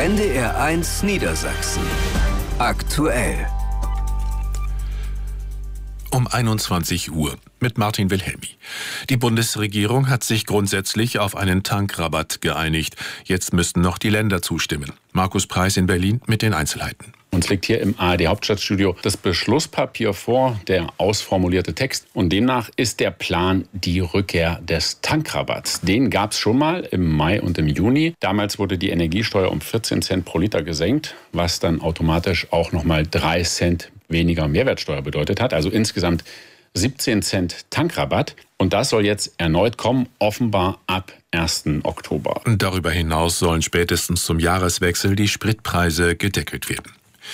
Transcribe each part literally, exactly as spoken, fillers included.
N D R eins Niedersachsen. Aktuell. Um einundzwanzig Uhr mit Martin Wilhelmi. Die Bundesregierung hat sich grundsätzlich auf einen Tankrabatt geeinigt. Jetzt müssten noch die Länder zustimmen. Markus Preis in Berlin mit den Einzelheiten. Uns liegt hier im A R D-Hauptstadtstudio das Beschlusspapier vor, der ausformulierte Text. Und demnach ist der Plan die Rückkehr des Tankrabatts. Den gab es schon mal im Mai und im Juni. Damals wurde die Energiesteuer um vierzehn Cent pro Liter gesenkt, was dann automatisch auch noch mal drei Cent weniger Mehrwertsteuer bedeutet hat. Also insgesamt siebzehn Cent Tankrabatt. Und das soll jetzt erneut kommen, offenbar ab ersten Oktober. Darüber hinaus sollen spätestens zum Jahreswechsel die Spritpreise gedeckelt werden.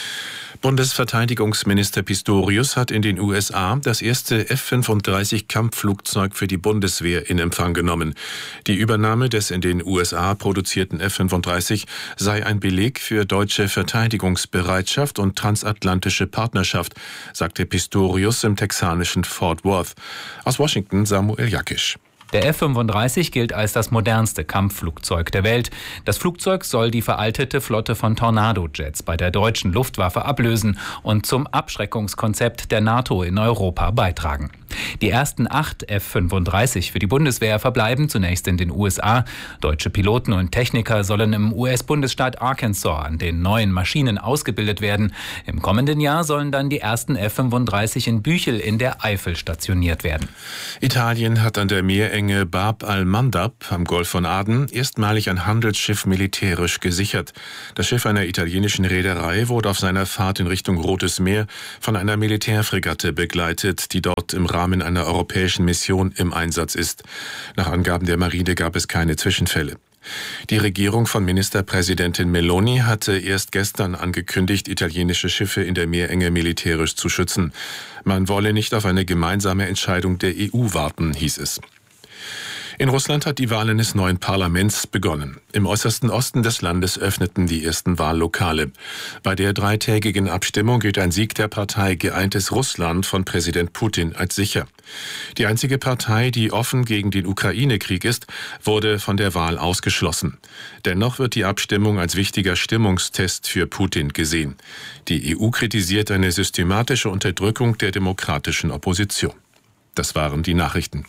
Bundesverteidigungsminister Pistorius hat in den U S A das erste F fünfunddreißig Kampfflugzeug für die Bundeswehr in Empfang genommen. Die Übernahme des in den U S A produzierten F fünfunddreißig sei ein Beleg für deutsche Verteidigungsbereitschaft und transatlantische Partnerschaft, sagte Pistorius im texanischen Fort Worth. Aus Washington Samuel Jakisch. Der F fünfunddreißig gilt als das modernste Kampfflugzeug der Welt. Das Flugzeug soll die veraltete Flotte von Tornado-Jets bei der deutschen Luftwaffe ablösen und zum Abschreckungskonzept der NATO in Europa beitragen. Die ersten acht F fünfunddreißig für die Bundeswehr verbleiben zunächst in den U S A. Deutsche Piloten und Techniker sollen im U S-Bundesstaat Arkansas an den neuen Maschinen ausgebildet werden. Im kommenden Jahr sollen dann die ersten F fünfunddreißig in Büchel in der Eifel stationiert werden. Italien hat an der Meerenge Bab al-Mandab am Golf von Aden erstmalig ein Handelsschiff militärisch gesichert. Das Schiff einer italienischen Reederei wurde auf seiner Fahrt in Richtung Rotes Meer von einer Militärfregatte begleitet, die dort im Rahmen einer europäischen Mission im Einsatz ist. Nach Angaben der Marine gab es keine Zwischenfälle. Die Regierung von Ministerpräsidentin Meloni hatte erst gestern angekündigt, italienische Schiffe in der Meerenge militärisch zu schützen. Man wolle nicht auf eine gemeinsame Entscheidung der E U warten, hieß es. In Russland hat die Wahl eines neuen Parlaments begonnen. Im äußersten Osten des Landes öffneten die ersten Wahllokale. Bei der dreitägigen Abstimmung gilt ein Sieg der Partei Geeintes Russland von Präsident Putin als sicher. Die einzige Partei, die offen gegen den Ukraine-Krieg ist, wurde von der Wahl ausgeschlossen. Dennoch wird die Abstimmung als wichtiger Stimmungstest für Putin gesehen. Die E U kritisiert eine systematische Unterdrückung der demokratischen Opposition. Das waren die Nachrichten.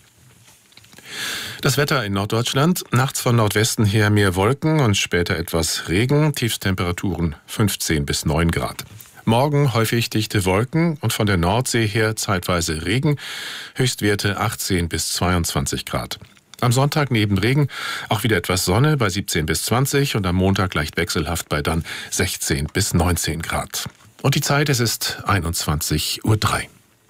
Das Wetter in Norddeutschland, nachts von Nordwesten her mehr Wolken und später etwas Regen, Tiefstemperaturen fünfzehn bis neun Grad. Morgen häufig dichte Wolken und von der Nordsee her zeitweise Regen, Höchstwerte achtzehn bis zweiundzwanzig Grad. Am Sonntag neben Regen auch wieder etwas Sonne bei siebzehn bis zwanzig und am Montag leicht wechselhaft bei dann sechzehn bis neunzehn Grad. Und die Zeit, es ist einundzwanzig Uhr drei.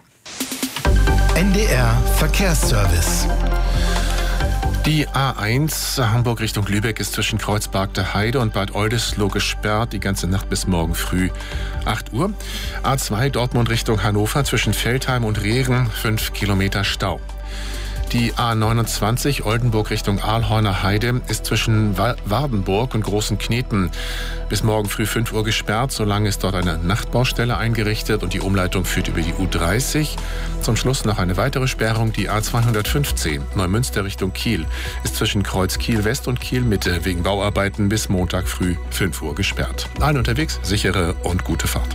N D R Verkehrsservice. Die A eins Hamburg Richtung Lübeck ist zwischen Kreuzberg der Heide und Bad Oldesloe gesperrt, die ganze Nacht bis morgen früh acht Uhr. A zwei Dortmund Richtung Hannover zwischen Veltheim und Rehren, fünf Kilometer Stau. Die A neunundzwanzig Oldenburg Richtung Aalhorner Heide ist zwischen Wardenburg und Großen Kneten bis morgen früh fünf Uhr gesperrt. Solange ist dort eine Nachtbaustelle eingerichtet und die Umleitung führt über die U dreißig. Zum Schluss noch eine weitere Sperrung. Die A zweihundertfünfzehn Neumünster Richtung Kiel ist zwischen Kreuz Kiel West und Kiel Mitte wegen Bauarbeiten bis Montag früh fünf Uhr gesperrt. Allen unterwegs sichere und gute Fahrt.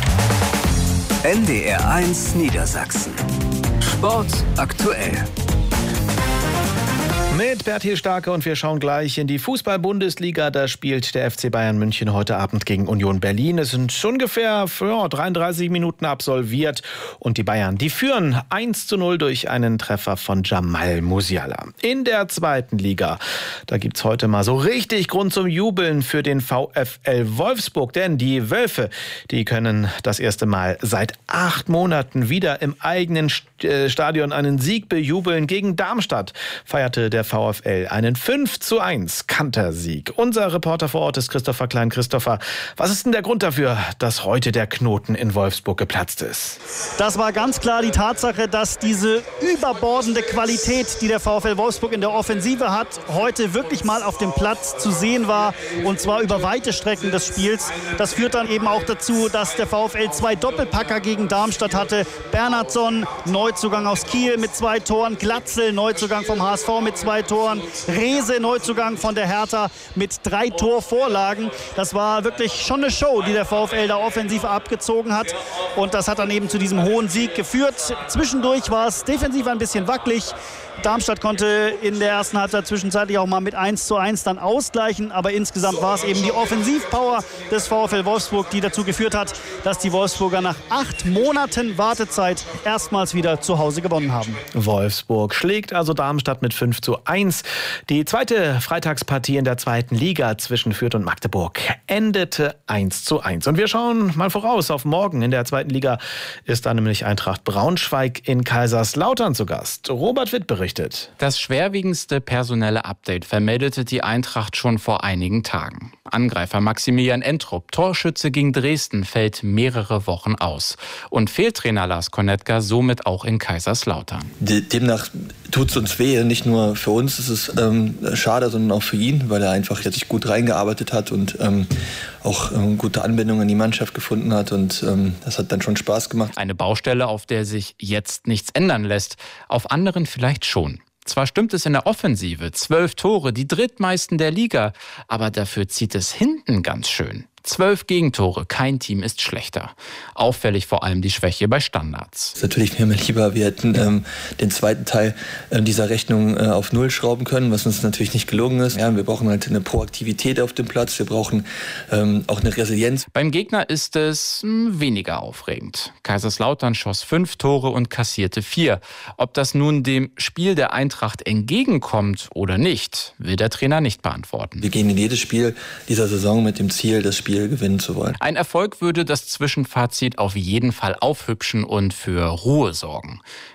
N D R eins Niedersachsen. Sport aktuell. Mit Bertil Starke und wir schauen gleich in die Fußball-Bundesliga. Da spielt der F C Bayern München heute Abend gegen Union Berlin. Es sind ungefähr ja, dreiunddreißig Minuten absolviert und die Bayern, die führen eins zu null durch einen Treffer von Jamal Musiala. In der zweiten Liga, da gibt's heute mal so richtig Grund zum Jubeln für den VfL Wolfsburg, denn die Wölfe, die können das erste Mal seit acht Monaten wieder im eigenen Stadion einen Sieg bejubeln. Gegen Darmstadt feierte der VfL einen fünf zu eins Kantersieg. Unser Reporter vor Ort ist Christopher Klein. Christopher, was ist denn der Grund dafür, dass heute der Knoten in Wolfsburg geplatzt ist? Das war ganz klar die Tatsache, dass diese überbordende Qualität, die der VfL Wolfsburg in der Offensive hat, heute wirklich mal auf dem Platz zu sehen war, und zwar über weite Strecken des Spiels. Das führt dann eben auch dazu, dass der VfL zwei Doppelpacker gegen Darmstadt hatte. Bernhardsson, Neuzugang aus Kiel mit zwei Toren, Glatzel, Neuzugang vom H S V mit zwei zwei Toren. Rehse, Neuzugang von der Hertha, mit drei Torvorlagen. Das war wirklich schon eine Show, die der VfL da offensiv abgezogen hat. Und das hat dann eben zu diesem hohen Sieg geführt. Zwischendurch war es defensiv ein bisschen wackelig. Darmstadt konnte in der ersten Halbzeit zwischenzeitlich auch mal mit eins zu eins dann ausgleichen. Aber insgesamt war es eben die Offensivpower des VfL Wolfsburg, die dazu geführt hat, dass die Wolfsburger nach acht Monaten Wartezeit erstmals wieder zu Hause gewonnen haben. Wolfsburg schlägt also Darmstadt mit fünf zu eins. Die zweite Freitagspartie in der zweiten Liga zwischen Fürth und Magdeburg endete eins zu eins. Und wir schauen mal voraus auf morgen. In der zweiten Liga ist dann nämlich Eintracht Braunschweig in Kaiserslautern zu Gast. Robert Witt berichtet. Das schwerwiegendste personelle Update vermeldete die Eintracht schon vor einigen Tagen. Angreifer Maximilian Entrup, Torschütze gegen Dresden, fällt mehrere Wochen aus. Und Fehltrainer Lars Konetka somit auch in Kaiserslautern. Demnach tut es uns weh. Nicht nur für uns ist es ähm, schade, sondern auch für ihn, weil er einfach jetzt sich gut reingearbeitet hat und ähm, auch ähm, gute Anbindung an die Mannschaft gefunden hat. Und ähm, das hat dann schon Spaß gemacht. Eine Baustelle, auf der sich jetzt nichts ändern lässt. Auf anderen vielleicht schon. Zwar stimmt es in der Offensive, zwölf Tore, die drittmeisten der Liga, aber dafür zieht es hinten ganz schön. Zwölf Gegentore, kein Team ist schlechter. Auffällig vor allem die Schwäche bei Standards. Natürlich wäre mir lieber, wir hätten ähm, den zweiten Teil äh, dieser Rechnung äh, auf Null schrauben können, was uns natürlich nicht gelungen ist. Ja, wir brauchen halt eine Proaktivität auf dem Platz, wir brauchen ähm, auch eine Resilienz. Beim Gegner ist es mh, weniger aufregend. Kaiserslautern schoss fünf Tore und kassierte vier. Ob das nun dem Spiel der Eintracht entgegenkommt oder nicht, will der Trainer nicht beantworten. Wir gehen in jedes Spiel dieser Saison mit dem Ziel, das Spiel gewinnen zu wollen. Ein Erfolg würde das Zwischenfazit auf jeden Fall aufhübschen und für Ruhe sorgen.